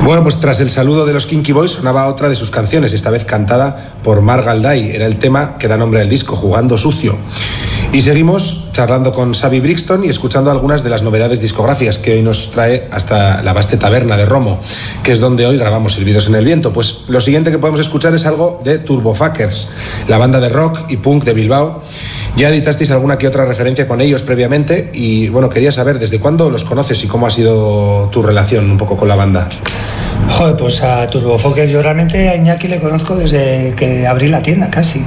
Bueno, pues tras el saludo de los Kinky Boys sonaba otra de sus canciones, esta vez cantada por Mark Galday. Era el tema que da nombre al disco, Jugando Sucio. Y seguimos charlando con Xavi Brixton y escuchando algunas de las novedades discográficas que hoy nos trae hasta la vaste taberna de Romo, que es donde hoy grabamos Silbidos en el Viento. Pues lo siguiente que podemos escuchar es algo de Turbofuckers, la banda de rock y punk de Bilbao. Ya editasteis alguna que otra referencia con ellos previamente y bueno, quería saber desde cuándo los conoces y cómo ha sido tu relación un poco con la banda. Joder, pues a Turbofuckers yo realmente a Iñaki le conozco desde que abrí la tienda casi.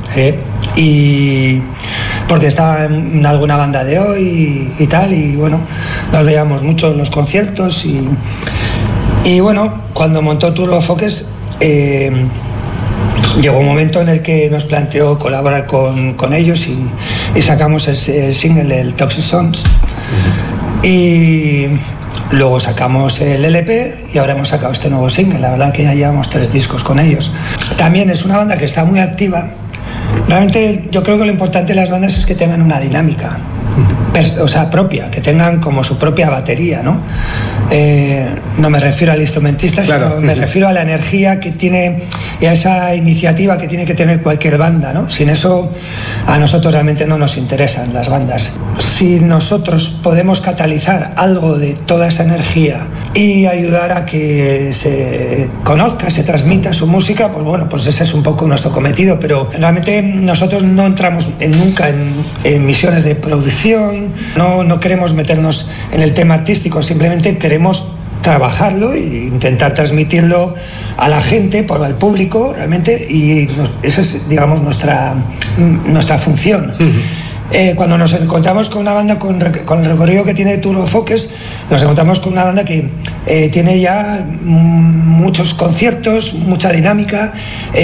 Y porque estaba en alguna banda de hoy y tal, y bueno, nos veíamos mucho en los conciertos y bueno, cuando montó Turbofuckers llegó un momento en el que nos planteó colaborar con ellos y sacamos el single, el Toxic Songs. Y luego sacamos el LP y ahora hemos sacado este nuevo single. La verdad que ya llevamos 3 discos con ellos. También es una banda que está muy activa. Realmente yo creo que lo importante de las bandas es que tengan una dinámica, o sea, propia, que tengan como su propia batería, ¿no? No me refiero al instrumentista, claro, sino me refiero a la energía que tiene y a esa iniciativa que tiene que tener cualquier banda, ¿no? Sin eso a nosotros realmente no nos interesan las bandas. Si nosotros podemos catalizar algo de toda esa energía y ayudar a que se conozca, se transmita su música, pues bueno, pues ese es un poco nuestro cometido, pero realmente nosotros no entramos nunca en misiones de producción, no queremos meternos en el tema artístico, simplemente queremos trabajarlo e intentar transmitirlo a la gente, al público realmente, y esa es, digamos, nuestra función. Cuando nos encontramos con una banda con el recorrido que tiene Turbofuckers, nos encontramos con una banda que tiene ya muchos conciertos, mucha dinámica.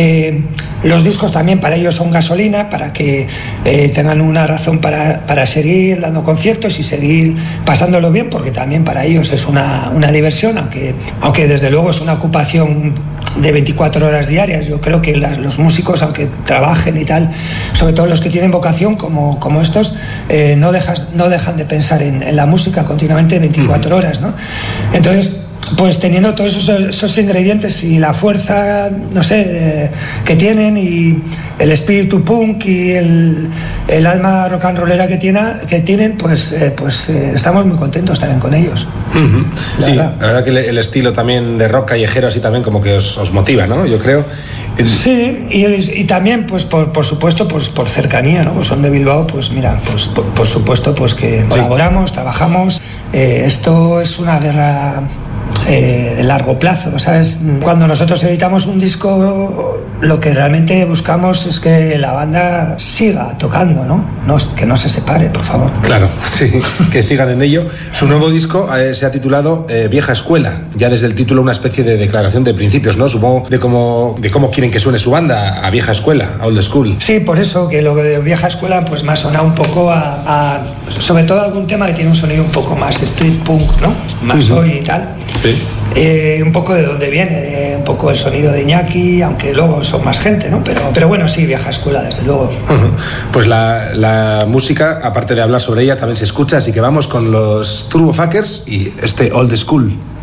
Los discos también para ellos son gasolina, para que tengan una razón para seguir dando conciertos y seguir pasándolo bien, porque también para ellos es una diversión, aunque desde luego es una ocupación de 24 horas diarias. Yo creo que los músicos, aunque trabajen y tal, sobre todo los que tienen vocación como estos, no dejan de pensar en la música continuamente 24 horas, ¿no? Entonces, pues teniendo todos esos ingredientes y la fuerza, no sé, que tienen, y el espíritu punk y el alma rock and rollera que tienen, pues estamos muy contentos también con ellos. Sí, la verdad que el estilo también de rock callejero así también como que os motiva, ¿no? Yo creo. Sí, y también pues por supuesto pues por cercanía, ¿no? Pues son de Bilbao, pues mira, pues por supuesto pues que colaboramos, trabajamos. Esto es una guerra de largo plazo, ¿sabes? Cuando nosotros editamos un disco, lo que realmente buscamos es que la banda siga tocando, ¿no? Que no se separe, por favor. Claro, sí, que sigan en ello. Su nuevo disco se ha titulado Vieja Escuela, ya desde el título una especie de declaración de principios, ¿no? Supongo de cómo quieren que suene su banda, a Vieja Escuela, a Old School. Sí, por eso que lo de Vieja Escuela pues me ha sonado un poco a sobre todo algún tema que tiene un sonido un poco más street punk, ¿no? Más hoy y tal. Sí. Un poco de dónde viene, un poco el sonido de Iñaki, aunque luego son más gente, ¿no? Pero bueno, sí, Vieja Escuela, desde luego. Pues la música, aparte de hablar sobre ella, también se escucha, así que vamos con los Turbofuckers y este Old School.